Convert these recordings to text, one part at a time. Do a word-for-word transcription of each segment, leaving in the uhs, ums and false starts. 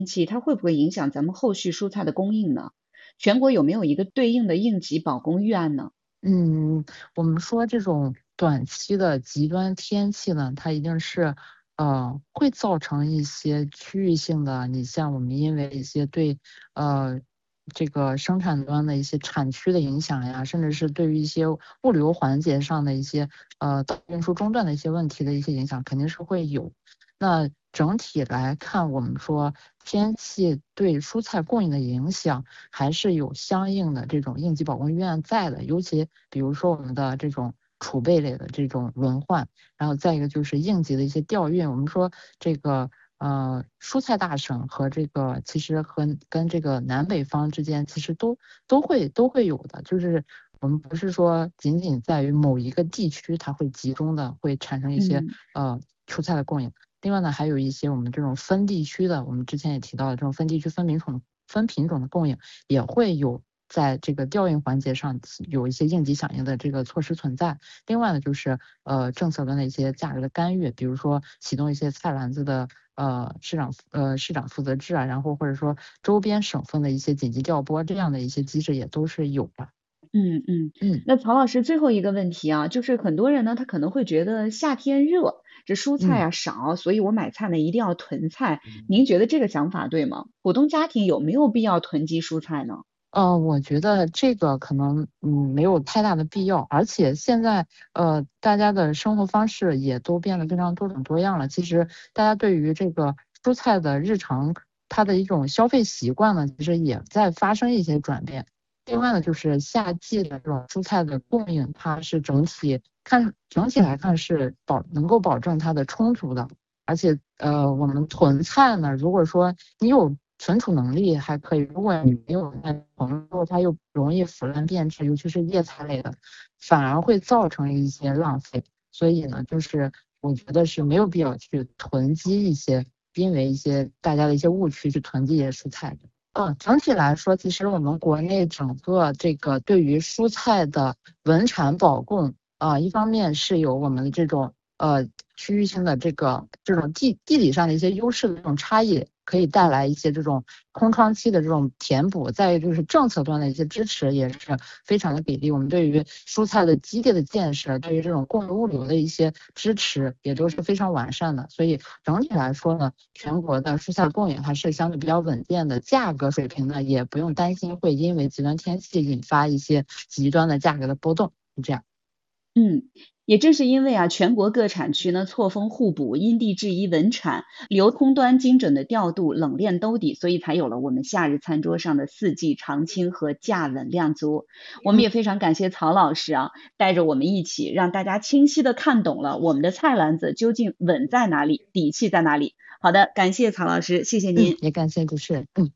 气，它会不会影响咱们后续蔬菜的供应呢？全国有没有一个对应的应急保供预案呢？ 嗯，我们说这种短期的极端天气呢，它一定是，呃，会造成一些区域性的，你像我们因为一些对，呃，这个生产端的一些产区的影响呀，甚至是对于一些物流环节上的一些，呃，运输中断的一些问题的一些影响，肯定是会有。那整体来看，我们说天气对蔬菜供应的影响，还是有相应的这种应急保供预案在的，尤其比如说我们的这种储备类的这种轮换，然后再一个就是应急的一些调运。我们说这个呃蔬菜大省和这个其实和跟这个南北方之间其实都都会都会有的，就是我们不是说仅仅在于某一个地区它会集中的会产生一些嗯。 呃蔬菜的供应。另外呢，还有一些我们这种分地区的，我们之前也提到的这种分地区分品种分品种的供应，也会有在这个调运环节上有一些应急响应的这个措施存在。另外呢，就是呃政策端的一些价格的干预，比如说启动一些菜篮子的呃市长呃市长负责制啊，然后或者说周边省份的一些紧急调拨这样的一些机制也都是有的。 嗯嗯， 嗯那曹老师最后一个问题啊，就是很多人呢，他可能会觉得夏天热，这蔬菜嗯。 啊少，所以我买菜呢一定要囤菜。您觉得这个想法对吗？普通家庭有没有必要囤积蔬菜呢？ 呃，我觉得这个可能嗯没有太大的必要，而且现在呃大家的生活方式也都变得非常多种多样了。其实大家对于这个蔬菜的日常它的一种消费习惯呢，其实也在发生一些转变。另外呢，就是夏季的这种蔬菜的供应，它是整体看整体来看是保能够保证它的充足的。而且呃我们囤菜呢，如果说你有存储能力还可以，如果你没有那囤后，它又容易腐烂变质，尤其是叶菜类的，反而会造成一些浪费。所以呢，就是我觉得是没有必要去囤积一些，因为一些大家的一些误区去囤积一些蔬菜的。嗯，整体来说，其实我们国内整个这个对于蔬菜的稳产保供啊、呃一方面是有我们的这种呃区域性的这个这种地地理上的一些优势的这种差异，可以带来一些这种空窗期的这种填补。再一个就是政策端的一些支持也是非常的给力。我们对于蔬菜的基地的建设，对于这种供应物流的一些支持也都是非常完善的。所以整体来说呢，全国的蔬菜供应还是相对比较稳健的，价格水平呢也不用担心会因为极端天气引发一些极端的价格的波动，是这样。 嗯，也正是因为啊，全国各产区呢错峰互补，因地制宜稳产，流通端精准的调度，冷链兜底，所以才有了我们夏日餐桌上的四季常青和价稳量足。我们嗯。 也非常感谢曹老师啊，带着我们一起让大家清晰的看懂了我们的菜篮子究竟稳在哪里，底气在哪里。好的，感谢曹老师，谢谢嗯， 您。 也感谢主持人。嗯。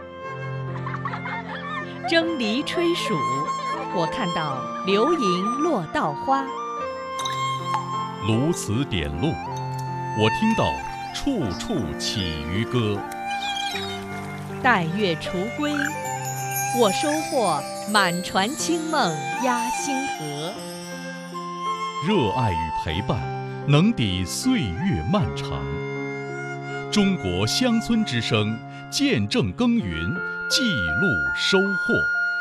蒸梨吹暑，我看到流萤落稻花。 鸬鹚点路，我听到处处起渔歌。 待月雏归，我收获满船清梦压星河。 热爱与陪伴，能抵岁月漫长。中国乡村之声，见证耕耘，记录收获。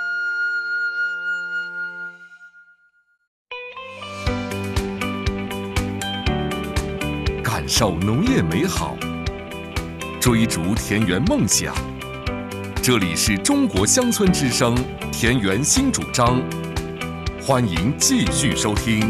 感受农业美好，追逐田园梦想。这里是中国乡村之声田园新主张，欢迎继续收听。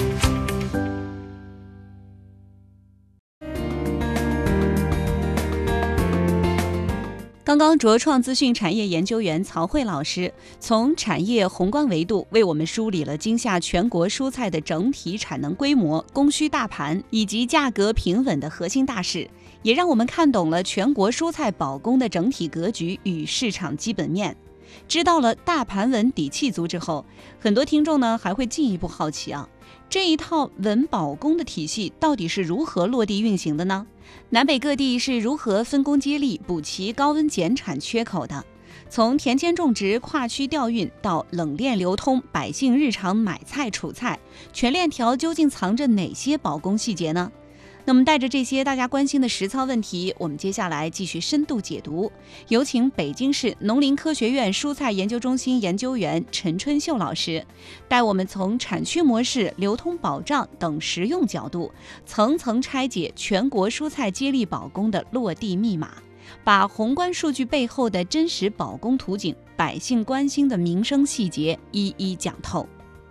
刚刚卓创资讯产业研究员曹慧老师从产业宏观维度为我们梳理了今夏全国蔬菜的整体产能规模、供需大盘以及价格平稳的核心大势，也让我们看懂了全国蔬菜保供的整体格局与市场基本面。知道了大盘稳底气足之后，很多听众呢还会进一步好奇啊，这一套稳保供的体系到底是如何落地运行的呢？南北各地是如何分工接力补齐高温减产缺口的？从田间种植、跨区调运到冷链流通，百姓日常买菜储菜，全链条究竟藏着哪些保供细节呢？ 那么带着这些大家关心的实操问题，我们接下来继续深度解读。有请北京市农林科学院蔬菜研究中心研究员陈春秀老师，带我们从产区模式、流通保障等实用角度，层层拆解全国蔬菜接力保供的落地密码，把宏观数据背后的真实保供图景、百姓关心的民生细节一一讲透。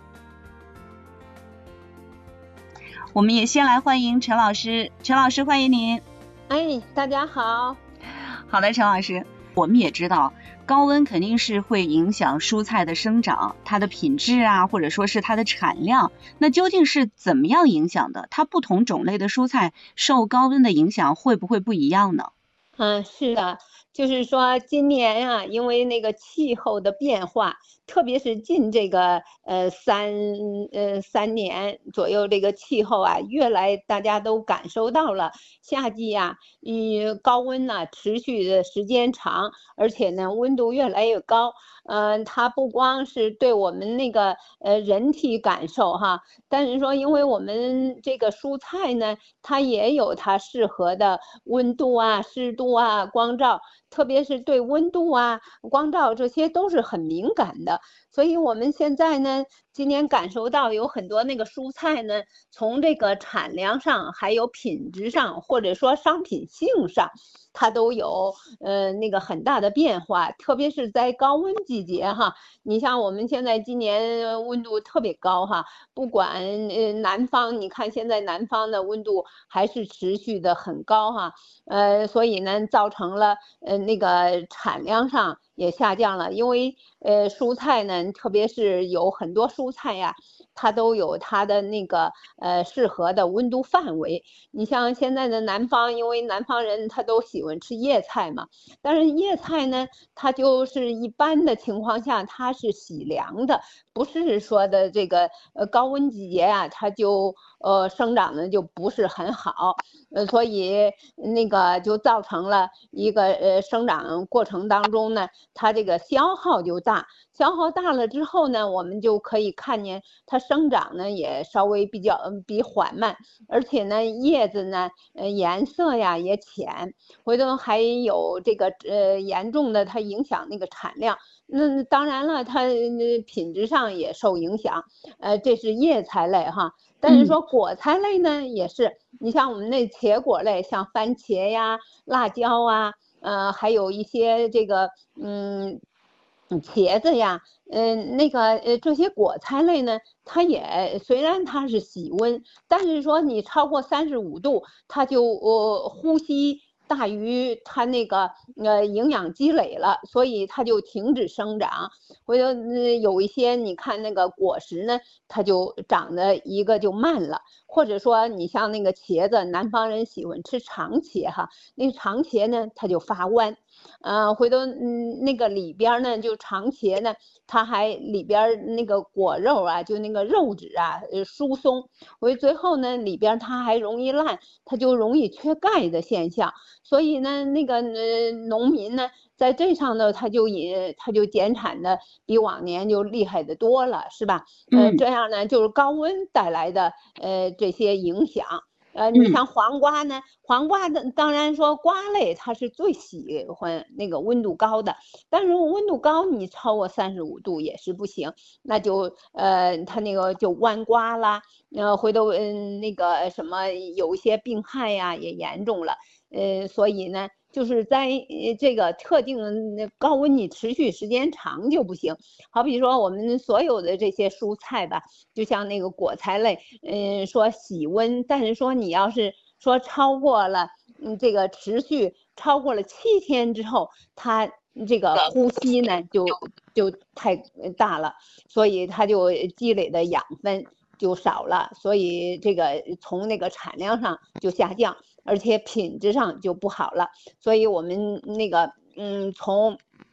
我们也先来欢迎陈老师，陈老师欢迎您。 哎，大家好。 好的，陈老师，我们也知道高温肯定是会影响蔬菜的生长，它的品质啊，或者说是它的产量，那究竟是怎么样影响的？它不同种类的蔬菜受高温的影响会不会不一样呢？ 嗯，是的，就是说今年啊，因为那个气候的变化，特别是近这个呃三呃三年左右，这个气候啊，越来大家都感受到了，夏季呀、啊，嗯，高温呢、啊、持续的时间长，而且呢温度越来越高。嗯、呃，它不光是对我们那个呃人体感受哈，但是说因为我们这个蔬菜呢，它也有它适合的温度啊、湿度啊、光照，特别是对温度啊、光照这些都是很敏感的。所以我们现在呢，今年感受到有很多那个蔬菜呢，从这个产量上，还有品质上，或者说商品性上，它都有呃那个很大的变化。特别是在高温季节哈，你像我们现在今年温度特别高哈，不管呃南方，你看现在南方的温度还是持续的很高哈，呃，所以呢，造成了呃那个产量上也下降了，因为呃蔬菜呢，特别是有很多蔬菜呀，它都有它的那个呃适合的温度范围。你像现在的南方，因为南方人他都喜欢吃叶菜嘛，但是叶菜呢，它就是一般的情况下它是喜凉的，不是说的这个呃高温季节啊，它就呃生长的就不是很好，呃所以那个就造成了一个呃生长过程当中呢，它这个消耗就大，消耗大了之后呢，我们就可以看见它生长呢也稍微比较嗯比缓慢，而且呢叶子呢呃颜色呀也浅，回头还有这个呃严重的它影响那个产量。那当然了，它品质上也受影响，呃，这是叶菜类哈。但是说果菜类呢，也是，你像我们那茄果类，像番茄呀、辣椒啊，呃，还有一些这个嗯茄子呀，嗯、呃，那个呃这些果菜类呢，它也虽然它是喜温，但是说你超过三十五度，它就呃呼吸大于它那个呃营养积累了，所以它就停止生长。回头、呃、有一些你看那个果实呢，它就长得一个就慢了，或者说你像那个茄子，南方人喜欢吃长茄哈，那个长茄呢它就发弯。呃，回头嗯那个里边呢，就长茄呢，它还里边那个果肉啊，就那个肉质啊，呃疏松，回最后呢里边它还容易烂，它就容易缺钙的现象。所以呢，那个呃农民呢，在这上头他就也他就减产的比往年就厉害的多了，是吧？呃，这样呢就是高温带来的呃这些影响。呃，你像黄瓜呢，黄瓜的当然说瓜类它是最喜欢那个温度高的，但是温度高你超过三十五度也是不行，那就呃它那个就弯瓜啦，呃回头嗯那个什么有一些病害呀也严重了，呃所以呢。就是在这个特定的高温你持续时间长就不行，好比说我们所有的这些蔬菜吧，就像那个果菜类，嗯，说喜温，但是说你要是说超过了，嗯，这个持续超过了七天之后，它这个呼吸呢就就太大了，所以它就积累的养分就少了，所以这个从那个产量上就下降。而且品质上就不好了，所以我们那个嗯，从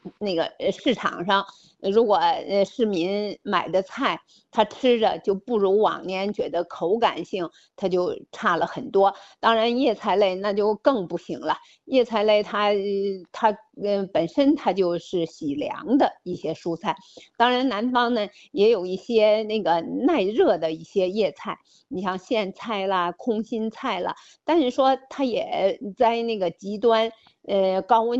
那个呃市场上，如果呃市民买的菜，他吃着就不如往年，觉得口感性它就差了很多。当然叶菜类那就更不行了，叶菜类它它呃本身它就是喜凉的一些蔬菜。当然南方呢也有一些那个耐热的一些叶菜，你像苋菜啦、空心菜啦，但是说它也在那个极端呃高温